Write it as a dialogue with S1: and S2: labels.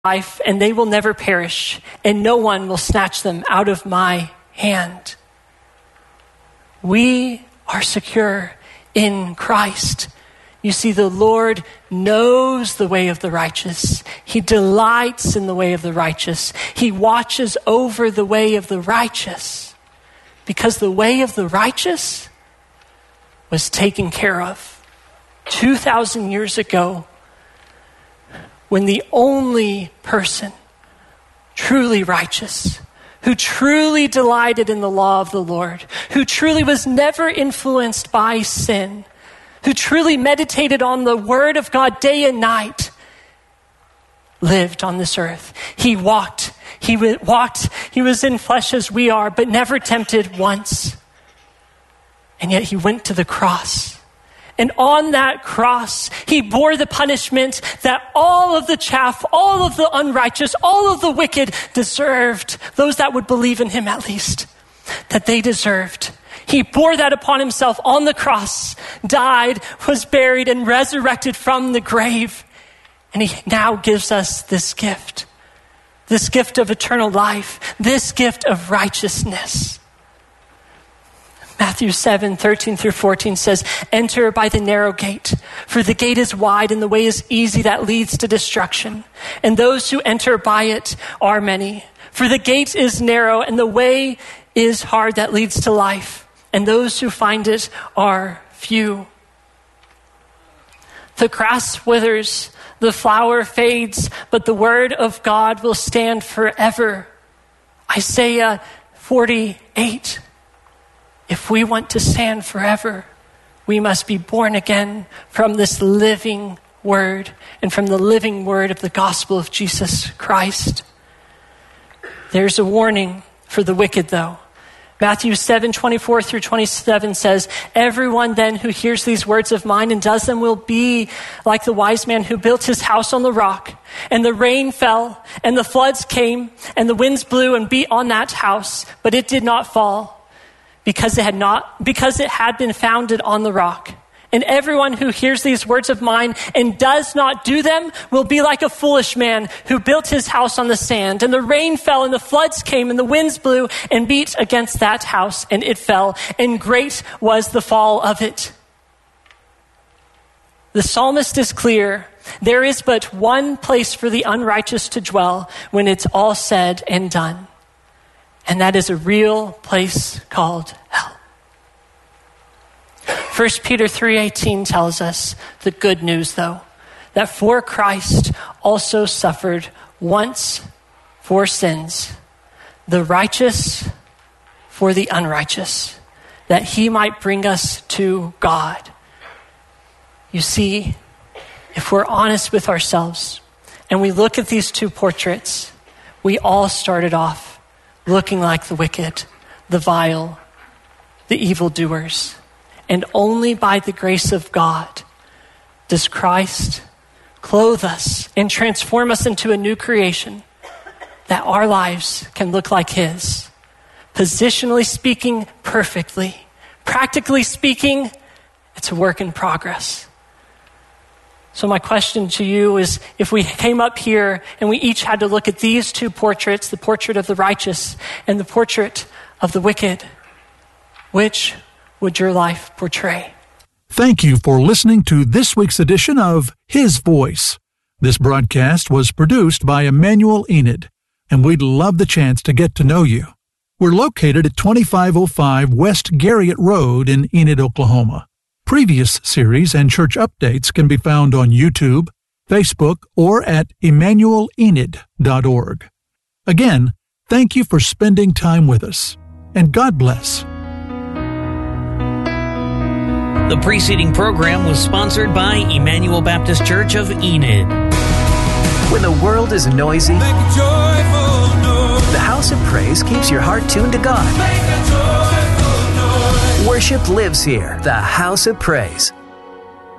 S1: life, and they will never perish, and no one will snatch them out of my hand. We are secure in Christ. You see, the Lord knows the way of the righteous. He delights in the way of the righteous. He watches over the way of the righteous, because the way of the righteous was taken care of 2,000 years ago, when the only person truly righteous, who truly delighted in the law of the Lord, who truly was never influenced by sin, who truly meditated on the word of God day and night, lived on this earth. He walked. He was in flesh as we are, but never tempted once. And yet he went to the cross. And on that cross, he bore the punishment that all of the chaff, all of the unrighteous, all of the wicked deserved. Those that would believe in him, at least, that they deserved. He bore that upon himself on the cross, died, was buried, and resurrected from the grave. And he now gives us this gift of eternal life, this gift of righteousness. Matthew 7:13-14 says, "Enter by the narrow gate, for the gate is wide and the way is easy that leads to destruction. And those who enter by it are many. For the gate is narrow and the way is hard that leads to life. And those who find it are few." The grass withers, the flower fades, but the word of God will stand forever. Isaiah 48. If we want to stand forever, we must be born again from this living word and from the living word of the gospel of Jesus Christ. There's a warning for the wicked, though. Matthew 7:24-27 says, "Everyone then who hears these words of mine and does them will be like the wise man who built his house on the rock. And the rain fell, and the floods came, and the winds blew and beat on that house, but it did not fall, because it had been founded on the rock. And everyone who hears these words of mine and does not do them will be like a foolish man who built his house on the sand. And the rain fell, and the floods came, and the winds blew and beat against that house, and it fell, and great was the fall of it." The psalmist is clear. There is but one place for the unrighteous to dwell when it's all said and done. And that is a real place called hell. 1 Peter 3:18 tells us the good news, though, that for Christ also suffered once for sins, the righteous for the unrighteous, that he might bring us to God. You see, if we're honest with ourselves and we look at these two portraits, we all started off looking like the wicked, the vile, the evildoers. And only by the grace of God does Christ clothe us and transform us into a new creation, that our lives can look like his. Positionally speaking, perfectly. Practically speaking, it's a work in progress. So my question to you is, if we came up here and we each had to look at these two portraits, the portrait of the righteous and the portrait of the wicked, which would your life portray?
S2: Thank you for listening to this week's edition of His Voice. This broadcast was produced by Emmanuel Enid, and we'd love the chance to get to know you. We're located at 2505 West Garriott Road in Enid, Oklahoma. Previous series and church updates can be found on YouTube, Facebook, or at emmanuelenid.org. Again, thank you for spending time with us, and God bless.
S3: The preceding program was sponsored by Emmanuel Baptist Church of Enid.
S4: When the world is noisy,
S5: make a joyful noise.
S4: The House of Praise keeps your heart tuned to God.
S5: Make a joyful noise.
S4: Worship lives here. The House of Praise.